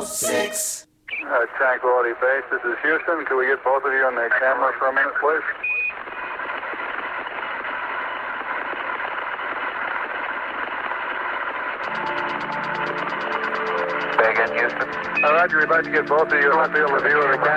Tranquility Base, this is Houston. Can we get both of you on the camera for a minute, please? Say again, Houston. Roger, we'd like to get both of you on the field of view of the camera.